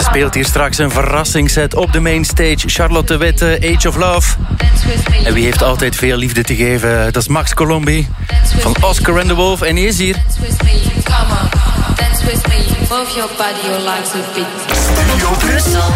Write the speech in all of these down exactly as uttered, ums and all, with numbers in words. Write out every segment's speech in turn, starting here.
speelt hier straks een verrassingsset op de mainstage. Charlotte Witte, Age of Love. En wie heeft altijd veel liefde te geven? Dat is Max Colombi van Oscar and the Wolf. En hij is hier. Studio Brussel.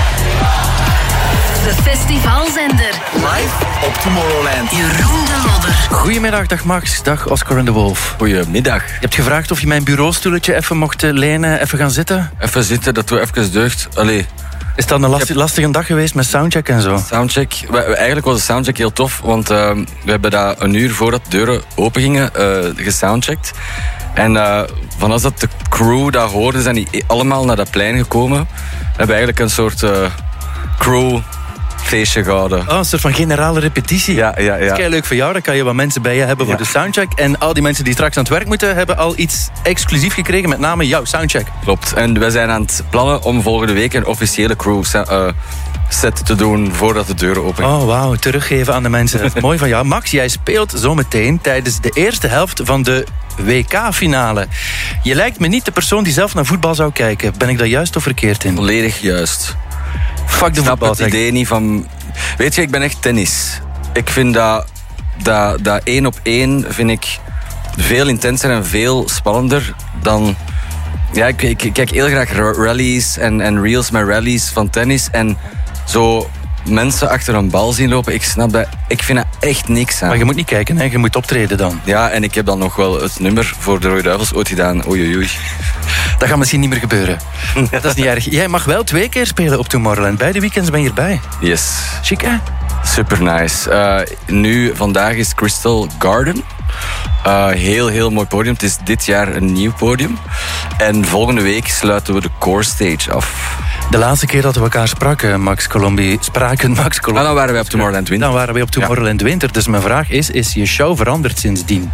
De festivalzender. Live op Tomorrowland. Jeroen de Lodder. Goedemiddag, dag Max, dag Oscar and the Wolf. Goedemiddag. Je hebt gevraagd of je mijn bureaustoeletje even mocht lenen, even gaan zitten. Even zitten, dat we even deugd. Allee. Is dat een lastig, lastige dag geweest met soundcheck en zo? Soundcheck. We, we, eigenlijk was de soundcheck heel tof, want uh, we hebben dat een uur voordat de deuren open gingen uh, gesoundcheckt. En uh, vanaf dat de crew dat hoorde, zijn die allemaal naar dat plein gekomen. We hebben eigenlijk een soort uh, crew feestje gehouden. Oh, een soort van generale repetitie. Ja, ja, ja. Dat is leuk voor jou. Dan kan je wat mensen bij je hebben voor ja. de soundcheck. En al die mensen die straks aan het werk moeten, hebben al iets exclusief gekregen, met name jouw soundcheck. Klopt. En wij zijn aan het plannen om volgende week een officiële crew uh, set te doen voordat de deuren open gaan. Oh, wauw. Teruggeven aan de mensen. Dat is mooi van jou. Max, jij speelt zometeen tijdens de eerste helft van de W K-finale. Je lijkt me niet de persoon die zelf naar voetbal zou kijken. Ben ik daar juist of verkeerd in? Volledig juist. Fuck de ik snap voetbal. het idee niet van... Weet je, ik ben echt tennis. Ik vind dat, dat, dat één op één vind ik veel intenser en veel spannender dan... Ja, ik, ik, ik kijk heel graag rallies en, en reels met rallies van tennis. En zo mensen achter een bal zien lopen, ik snap dat... Ik vind dat echt niks aan. Maar je moet niet kijken, hè? Je moet optreden dan. Ja, en ik heb dan nog wel het nummer voor de Rode Duivels ooit gedaan. Oei, oei, oei. Dat gaat misschien niet meer gebeuren. Dat is niet erg. Jij mag wel twee keer spelen op Tomorrowland. Beide weekends ben je erbij. Yes. Chic, hè? Super nice. Uh, nu, vandaag is Crystal Garden. Uh, heel, heel mooi podium. Het is dit jaar een nieuw podium. En volgende week sluiten we de core stage af. De laatste keer dat we elkaar spraken, Max Colombi, spraken Max Colombi. Ah, dan waren wij op Tomorrowland Winter. Dan waren wij op Tomorrowland ja. Winter. Dus mijn vraag is, is je show veranderd sindsdien?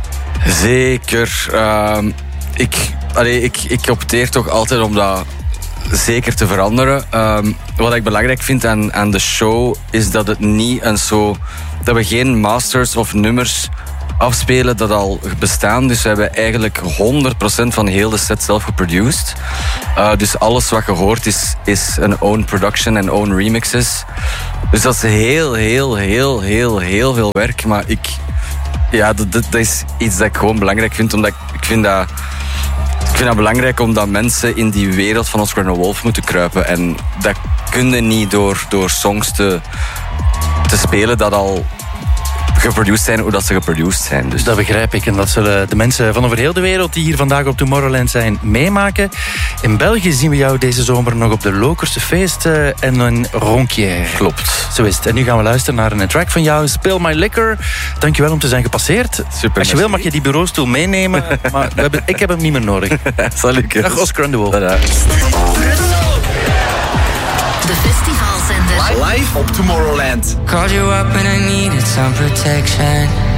Zeker. Uh, ik, allee, ik, ik opteer toch altijd om dat zeker te veranderen. Um, wat ik belangrijk vind aan, aan de show is dat het niet een zo... dat we geen masters of nummers afspelen dat al bestaan. Dus we hebben eigenlijk honderd procent van heel de set zelf geproduced. Uh, dus alles wat je hoort is, is een own production en own remixes. Dus dat is heel, heel, heel, heel, heel veel werk. Maar ik... Ja, dat, dat is iets dat ik gewoon belangrijk vind. Omdat ik, ik vind dat... Ik vind het belangrijk omdat mensen in die wereld van Oscar and the Wolf moeten kruipen. En dat kun je niet door, door songs te, te spelen dat al geproduced zijn hoe dat ze geproduced zijn. Dus. Dat begrijp ik. En dat zullen de mensen van over heel de wereld die hier vandaag op Tomorrowland zijn meemaken. In België zien we jou deze zomer nog op de Lokerse feesten en een Ronquière. Klopt. Zo is het. En nu gaan we luisteren naar een track van jou, Spill My Liquor. Dankjewel om te zijn gepasseerd. Super. Als je wil mag je die bureaustoel meenemen, maar we hebben, ik heb hem niet meer nodig. Salut. Dag Oscar and the Wolf. Tada. De festivalzender. Live op Tomorrowland. Called you up and I needed some protection.